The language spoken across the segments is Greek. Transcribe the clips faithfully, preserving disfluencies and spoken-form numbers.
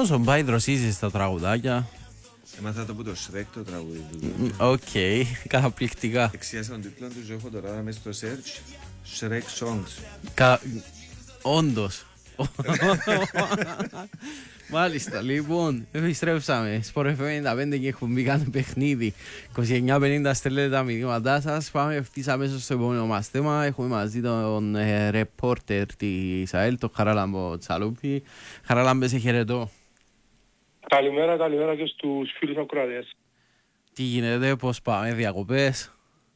Πόσο πάει δροσίζεις τα τραγουδάκια? Έμαθα το που το Shrek το τραγούδι του. Οκ, okay, καταπληκτικά. Εξιάσα τον τίτλο του, έχω τώρα μέσα στο search. Shrek Songs. Κα... Όντως. Μάλιστα, λοιπόν, επιστρέψαμε. Σπορ εφ εμ ενενήντα πέντε και έχουμε μπει κάνει παιχνίδι. είκοσι εννιά πενήντα στέλνετε τα μηνύματά σας. Πάμε ευθύς αμέσως στο επόμενο μας θέμα. Έχουμε μαζί τον ε, ρεπόρτερ της ΑΕΛ, τον Χαράλαμπο Τσαλούπη. Χαράλαμπε, σε χαιρετώ. Καλημέρα, καλημέρα και στους φίλους ακροατές. Τι γίνεται, πώς πάμε, διακοπές?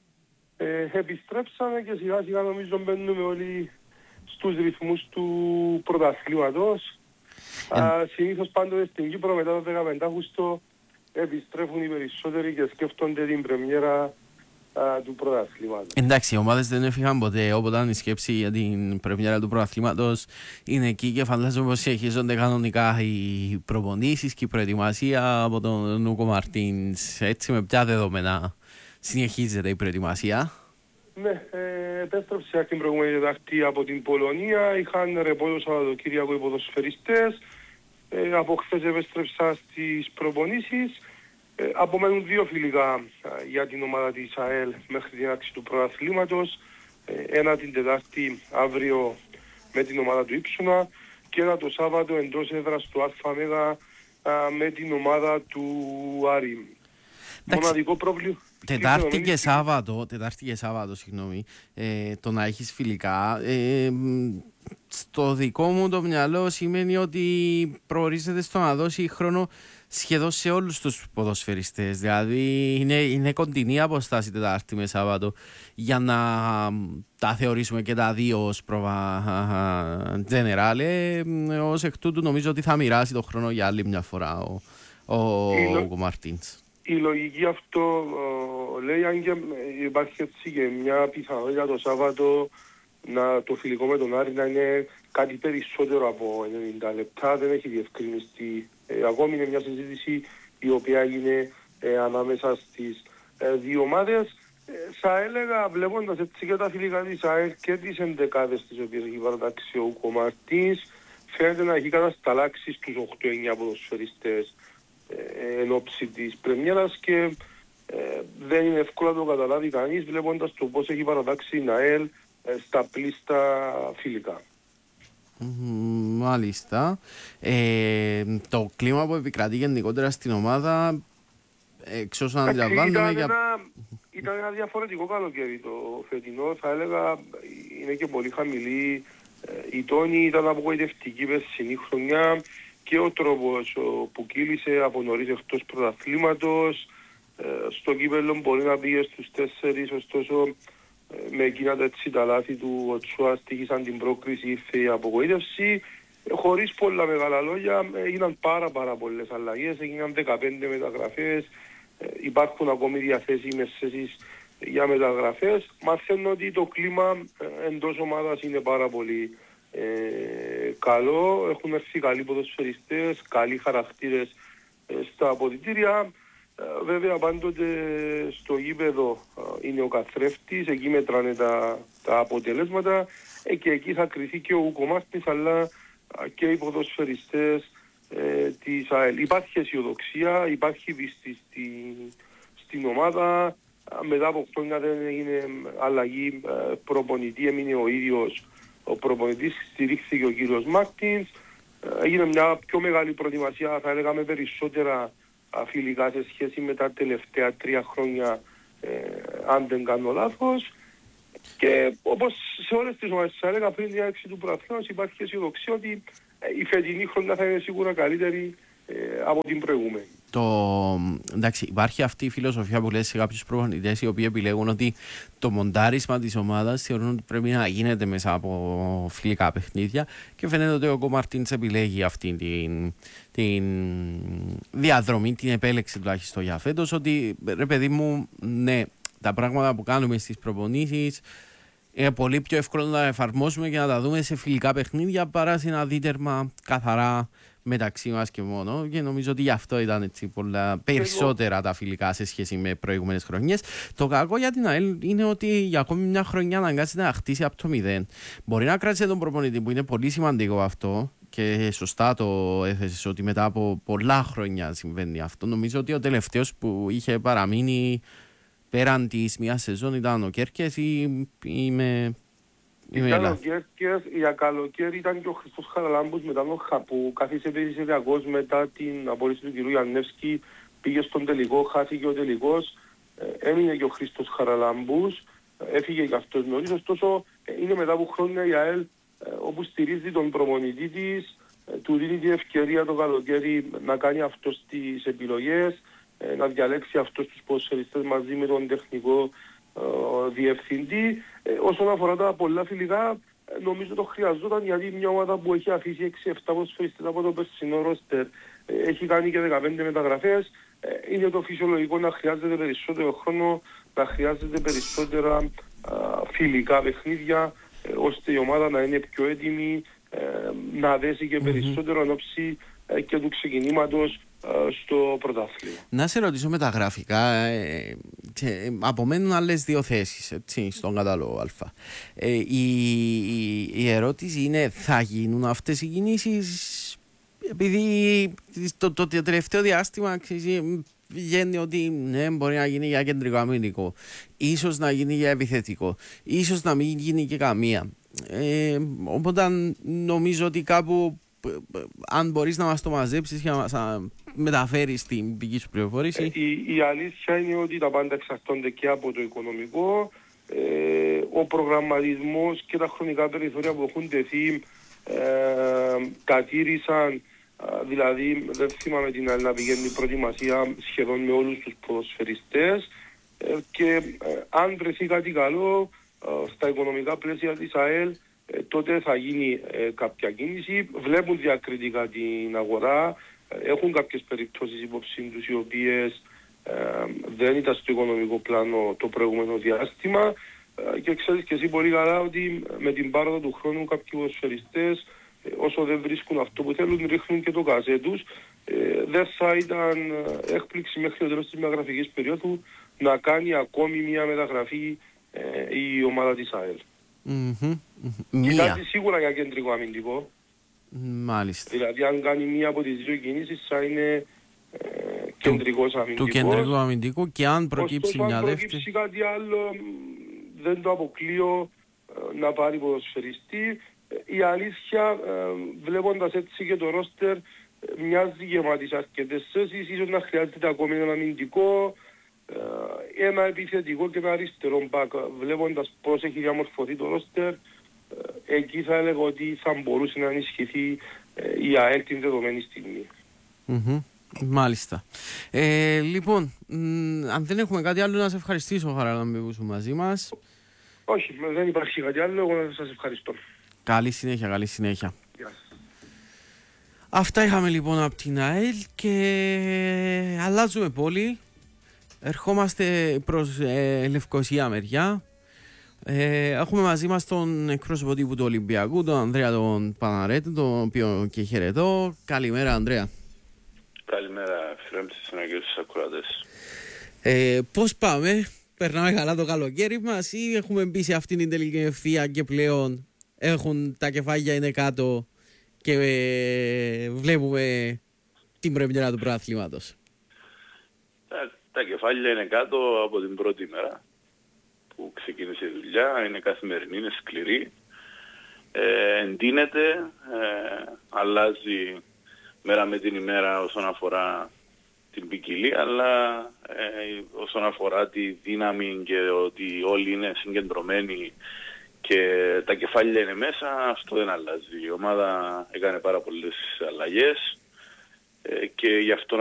Ε, επιστρέψαμε και σιγά σιγά νομίζω μπαίνουμε όλοι στους ρυθμούς του πρωταθλήματος. Ε... Συνήθως πάντοτε στην Κύπρο μετά το δεκαπέντε Αυγούστου επιστρέφουν οι περισσότεροι και σκέφτονται την πρεμιέρα α, του πρωταθλήματος. Εντάξει, οι ομάδες δεν έφυγαν ποτέ, όποτε ήταν η σκέψη για την πρεμιέρα του πρωταθλήματος είναι εκεί και φαντάζομαι πως συνεχίζονται κανονικά οι προπονήσεις και η προετοιμασία από τον Νούκο Μαρτίνς. Έτσι, με ποια δεδομένα συνεχίζεται η προετοιμασία? Ναι, ε, επέστρεψε την προηγούμενη Τετάρτη από την Πολωνία, είχαν ρεπό το Σαββατοκύριακο οι ποδοσφαιριστές, ε, από χθες επέστρεψα στις προπονήσεις. Ε, απομένουν δύο φιλικά ε, για την ομάδα της ΑΕΛ μέχρι την άξη του πρωταθλήματος, ε, ένα την Τετάρτη αύριο με την ομάδα του Ήψουνα και ένα το Σάββατο εντός έδρας του ΑΜΕΓ με την ομάδα του Άρη. Μοναδικό πρόβλημα. Τετάρτη και Σάββατο, Τετάρτη και Σάββατο, συγγνώμη, ε, το να έχεις φιλικά, ε, στο δικό μου το μυαλό σημαίνει ότι προορίζεται στο να δώσει χρόνο σχεδόν σε όλους τους ποδοσφαιριστές. Δηλαδή είναι, είναι κοντινή αποστάση Τετάρτη με Σάββατο για να τα θεωρήσουμε και τα δύο ως πρόβα generale. Ως εκ τούτου νομίζω ότι θα μοιράσει το χρόνο για άλλη μια φορά ο, ο, ο, ο Μαρτίνς. Η λογική αυτό ε, λέει αν και υπάρχει έτσι και μια πιθανότητα το Σάββατο να το φιλικό με τον Άρη να είναι κάτι περισσότερο από ενενήντα λεπτά, δεν έχει διευκρινιστεί. Ε, ακόμη είναι μια συζήτηση η οποία έγινε ε, ανάμεσα στις ε, δύο ομάδες. Ε, θα έλεγα βλέποντας έτσι και τα φιλικά της ΑΕΛ και τις εντεκάδες τις οποίες έχει παρατάξει ο Ούκο Μαρτίνς, φαίνεται να έχει κατασταλάξει στους οκτώ εννιά ποδοσφαιριστές ε, εν ώψη της πρεμιέρας και ε, δεν είναι εύκολο να το καταλάβει κανείς βλέποντας το πώς έχει παρατάξει η ΑΕΛ ε, στα πλήστα φιλικά. Μάλιστα. Ε, το κλίμα που επικρατεί γενικότερα στην ομάδα, εξ όσων αντιλαμβάνομαι... Ήταν, για... ήταν ένα διαφορετικό καλοκαίρι το φετινό, θα έλεγα είναι και πολύ χαμηλή. Η τόνη ήταν απογοητευτική περσινή χρονιά και ο τρόπος που κύλησε από νωρίς εκτός πρωταθλήματος. Στο κύπελλο μπορεί να πήγε στους τέσσερις, ωστόσο με εκείνα τα έτσι τα λάθη του ο Τσουά στήχησαν την πρόκριση, ήρθε η απογοήτευση. Χωρίς πολλά μεγάλα λόγια έγιναν πάρα πάρα πολλές αλλαγές, έγιναν δεκαπέντε μεταγραφές, υπάρχουν ακόμη διαθέσιμες θέσεις για μεταγραφές. Μαθαίνω ότι το κλίμα εντός ομάδας είναι πάρα πολύ ε, καλό, έχουν έρθει καλοί ποδοσφαιριστές, καλοί χαρακτήρες ε, στα αποδυτήρια. Ε, βέβαια πάντοτε στο γήπεδο ε, είναι ο καθρέφτης, εκεί μετράνε τα, τα αποτελέσματα ε, και εκεί θα κριθεί και ο Ούκο Μαρτίνς αλλά ε, και οι ποδοσφαιριστές ε, της ΑΕΛ. Υπάρχει αισιοδοξία, υπάρχει πίστη στη, στην ομάδα. Μετά από χρόνια δεν έγινε αλλαγή ε, προπονητή, έμεινε ο ίδιος ο προπονητής, στηρίχθηκε ο κύριος Μάρτινς. Ε, έγινε μια πιο μεγάλη προετοιμασία, θα έλεγαμε περισσότερα φιλικά σε σχέση με τα τελευταία τρία χρόνια, ε, αν δεν κάνω λάθος. Και όπως σε όλες τις ομάδες, θα έλεγα πριν την άξη του πρωταθλήματος, υπάρχει αισιοδοξία ότι η φετινή χρονιά θα είναι σίγουρα καλύτερη ε, από την προηγούμενη. Το, εντάξει, υπάρχει αυτή η φιλοσοφία που λέει σε κάποιους προπονητές οι οποίοι επιλέγουν ότι το μοντάρισμα της ομάδας θεωρούν ότι πρέπει να γίνεται μέσα από φιλικά παιχνίδια και φαίνεται ότι ο Ούκο Μαρτίνς επιλέγει αυτή την, την διαδρομή, την επέλεξη τουλάχιστον για φέτος, ότι ρε παιδί μου, ναι, τα πράγματα που κάνουμε στις προπονήσεις είναι πολύ πιο εύκολο να τα εφαρμόσουμε και να τα δούμε σε φιλικά παιχνίδια παρά σε ένα δίτερμα καθαρά μεταξύ μας και μόνο. Και νομίζω ότι γι' αυτό ήταν έτσι πολλά περισσότερα τα φιλικά σε σχέση με προηγούμενες χρονιές. Το κακό για την ΑΕΛ είναι ότι για ακόμη μια χρονιά αναγκάζεται να χτίσει από το μηδέν. Μπορεί να κράτησε τον προπονητή που είναι πολύ σημαντικό αυτό και σωστά το έθεσες ότι μετά από πολλά χρόνια συμβαίνει αυτό. Νομίζω ότι ο τελευταίος που είχε παραμείνει πέραν της μια σεζόν ήταν ο Κέρκες ή είμαι... Ήταν ο Κέρκες, για καλοκαίρι ήταν και ο Χριστός Χαραλάμπους μετά τον Χαπού, καθίσε περιφερειακός μετά την απόλυση του κ. Γιαννεύσκη, πήγε στον τελικό, χάθηκε ο τελικός, ε, έμεινε και ο Χριστός Χαραλάμπους, ε, έφυγε και αυτός νωρίς, ωστόσο ε, είναι μετά από χρόνια η ΑΕΛ ε, όπου στηρίζει τον προπονητή της, ε, του δίνει την ευκαιρία το καλοκαίρι να κάνει αυτός τις επιλογές, ε, να διαλέξει αυτός τους ποδοσφαιριστές μαζί με τον τεχνικό ε, διευθυντή. Ε, όσον αφορά τα πολλά φιλικά, ε, νομίζω το χρειαζόταν, γιατί μια ομάδα που έχει αφήσει έξι επτά ποδοσφαιριστές από το περσινό ρόστερ, ε, έχει κάνει και δεκαπέντε μεταγραφές, ε, είναι το φυσιολογικό να χρειάζεται περισσότερο χρόνο, να χρειάζεται περισσότερα ε, φιλικά παιχνίδια, ε, ώστε η ομάδα να είναι πιο έτοιμη, ε, να δέσει και περισσότερο εν ώψη ε, και του ξεκινήματος στο πρωτάθλημα. Να σε ρωτήσω με τα γραφικά, ε, και απομένουν άλλες δύο θέσεις έτσι, στον κατάλογο Α. Ε, η, η, η ερώτηση είναι, θα γίνουν αυτές οι κινήσεις? Επειδή το, το, το τελευταίο διάστημα βγαίνει ότι ναι, μπορεί να γίνει για κεντρικό αμυντικό, ίσως να γίνει για επιθετικό, ίσως να μην γίνει και καμία. Ε, οπότε νομίζω ότι κάπου, αν μπορείς να μας το μαζέψεις και να μας μεταφέρεις την πηγή σου πληροφόρηση. Ε, η, η αλήθεια είναι ότι τα πάντα εξαρτώνται και από το οικονομικό. Ε, ο προγραμματισμός και τα χρονικά περιθώρια που έχουν τεθεί ε, κατήρισαν, ε, δηλαδή δεν θυμάμαι την άλλη να πηγαίνει προετοιμασία σχεδόν με όλους τους ποδοσφαιριστές ε, και ε, αν βρεθεί κάτι καλό ε, στα οικονομικά πλαίσια της ΑΕΛ, Ε, τότε θα γίνει ε, κάποια κίνηση. Βλέπουν διακριτικά την αγορά, ε, έχουν κάποιες περιπτώσεις υπόψη τους οι οποίες ε, δεν ήταν στο οικονομικό πλάνο το προηγούμενο διάστημα ε, και ξέρεις και εσύ πολύ καλά ότι με την πάροδο του χρόνου κάποιοι ποδοσφαιριστές ε, όσο δεν βρίσκουν αυτό που θέλουν ρίχνουν και το καζέ τους. Ε, δεν θα ήταν έκπληξη μέχρι το τέλος της μεταγραφικής περίοδου να κάνει ακόμη μια μεταγραφή ε, η ομάδα της ΑΕΛ. Mm-hmm. Κοιτάζει σίγουρα για κεντρικό αμυντικό. Μάλιστα. Δηλαδή αν κάνει μία από τις δύο κινήσεις θα είναι ε, κεντρικός αμυντικός. Του κεντρικού αμυντικού και αν προκύψει Ωστόσο, μια αν δεύτερη. προκύψει κάτι άλλο δεν το αποκλείω ε, να πάρει ποδοσφαιριστή. Η αλήθεια ε, βλέποντας έτσι και το ρόστερ ε, μοιάζει γεμάτη σε αρκετές θέσεις. Ίσως να χρειάζεται ακόμη ένα αμυντικό, ένα επιθετικό και ένα αριστερό μπακ. Βλέποντας πώς έχει διαμορφωθεί το ρόστερ, εκεί θα έλεγα ότι θα μπορούσε να ενισχυθεί η ΑΕΛ την δεδομένη στιγμή. Mm-hmm. Μάλιστα. Ε, λοιπόν, μ, αν δεν έχουμε κάτι άλλο να σε ευχαριστήσω, Χαραλάμπη, που είσαι μαζί μας. Όχι, δεν υπάρχει κάτι άλλο, εγώ να σας ευχαριστώ. Καλή συνέχεια, καλή συνέχεια. Γεια σας. Αυτά είχαμε λοιπόν από την ΑΕΛ και αλλάζουμε πόλη. Ερχόμαστε προς ε, Λευκοσία μεριά. Ε, έχουμε μαζί μας τον εκπρόσωπο τύπου του Ολυμπιακού, τον Ανδρέα τον Παναρέτη, τον οποίο και χαιρετώ. Καλημέρα, Ανδρέα. Καλημέρα, φίλοι και στους ακροατές. Ε, πώς πάμε, περνάμε καλά το καλοκαίρι μας ή έχουμε μπει σε αυτήν την τελική ευθεία και πλέον έχουν, τα κεφάλια είναι κάτω και ε, βλέπουμε την πρεμιέρα του πρωταθλήματος? Τα, τα κεφάλια είναι κάτω από την πρώτη μέρα που ξεκίνησε η δουλειά, είναι καθημερινή, είναι σκληρή, ε, εντείνεται, ε, αλλάζει μέρα με την ημέρα όσον αφορά την ποικιλία, αλλά ε, όσον αφορά τη δύναμη και ότι όλοι είναι συγκεντρωμένοι και τα κεφάλια είναι μέσα, αυτό δεν αλλάζει. Η ομάδα έκανε πάρα πολλές αλλαγές ε, και γι' αυτό